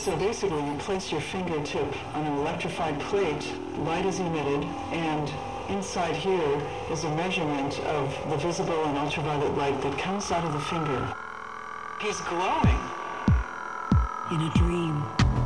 So basically, you place your fingertip on an electrified plate, light is emitted, and inside here is a measurement of the visible and ultraviolet light that comes out of the finger. He's glowing. In a dream.